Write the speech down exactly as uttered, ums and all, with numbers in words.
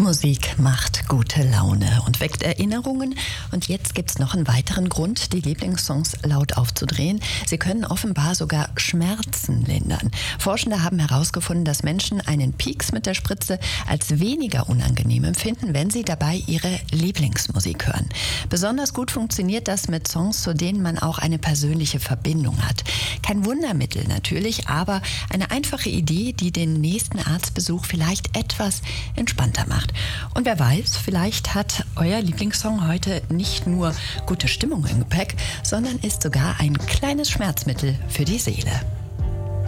Musik macht gute Laune und weckt Erinnerungen. Und jetzt gibt's noch einen weiteren Grund, die Lieblingssongs laut aufzudrehen. Sie können offenbar sogar Schmerzen lindern. Forschende haben herausgefunden, dass Menschen einen Pieks mit der Spritze als weniger unangenehm empfinden, wenn sie dabei ihre Lieblingsmusik hören. Besonders gut funktioniert das mit Songs, zu denen man auch eine persönliche Verbindung hat. Kein Wundermittel natürlich, aber eine einfache Idee, die den nächsten Arztbesuch vielleicht etwas entspannter macht. Und wer weiß, vielleicht hat euer Lieblingssong heute nicht nur gute Stimmung im Gepäck, sondern ist sogar ein kleines Schmerzmittel für die Seele.